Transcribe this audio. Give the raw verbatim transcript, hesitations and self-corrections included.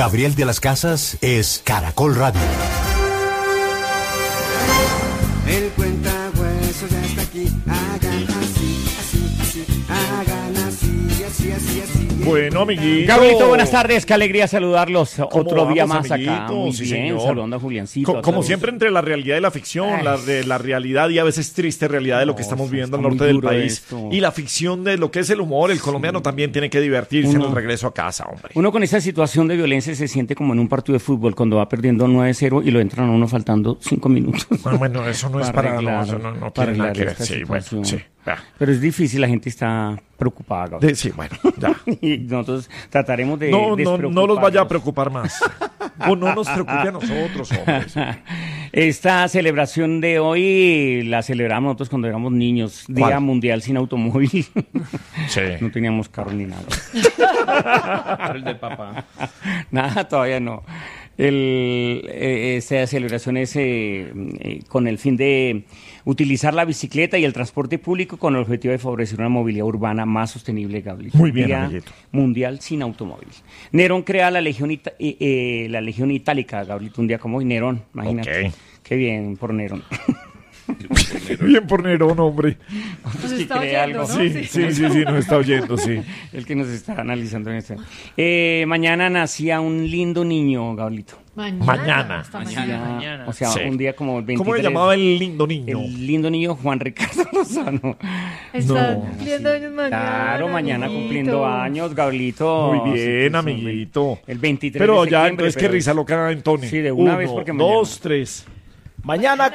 Gabriel de las Casas es Caracol Radio. El cuentahuesos ya está aquí. Hagan así, así, así. Hagan así, así, así, así. Bueno, amiguito. Gabrielito, buenas tardes. Qué alegría saludarlos. Otro vamos, día más amiguito? acá. Muy Sí, bien, señor. saludando a Juliancito. Co- a como todos. siempre, entre la realidad y la ficción, Ay. la, de la realidad y a veces triste realidad de lo que No, estamos está viviendo al muy norte del duro país esto. y la ficción de lo que es el humor. El colombiano también tiene que divertirse Uno- en el regreso a casa, hombre. Uno con esa situación de violencia se siente como en un partido de fútbol cuando va perdiendo nueve cero y lo entran a uno faltando cinco minutos. Bueno, bueno, eso no es para... arreglar- no, eso no, no para tiene nada que arreglar ver. esta Sí, bueno, situación. sí. ya. Pero es difícil, la gente está preocupada, Gabriel. De- sí, bueno, ya. Y nosotros trataremos de No, no, no los vaya a despreocuparlos. preocupar más. O no nos preocupe a nosotros, hombres. Esta celebración de hoy la celebramos nosotros cuando éramos niños, Día ¿Cuál? Mundial sin Automóvil. Sí. No teníamos carro ni nada. El del papá. Nada, todavía no. El, eh, esa celebración es eh, eh, con el fin de utilizar la bicicleta y el transporte público con el objetivo de favorecer una movilidad urbana más sostenible, Gabriel. Muy bien, Día amiguito. Mundial sin automóvil. Nerón crea la Legión, Ita- eh, eh, la Legión Itálica, Gabriel, un día como hoy. Nerón, imagínate. Ok. Qué bien por Nerón. Bien por Nerón, hombre. Nos Sí, está cree oyendo, algo. ¿no? Sí, sí, sí, sí, nos está oyendo, sí. El que nos está analizando en este. Eh, mañana nacía un lindo niño, Gablito. Mañana. Mañana. Hasta Mañana. mañana. O sea, Sí. un día como el veintitrés. ¿Cómo le llamaba el lindo niño? El lindo niño Juan Ricardo Lozano. Está No. cumpliendo años mañana. Claro, mañana amiguito. cumpliendo años, Gablito. Muy bien, Sí, amiguito. El veintitrés Pero de ya, septiembre, entonces, qué pero- risa loca, Antonio. Sí, de una Uno, vez porque dos, mañana. tres. Mañana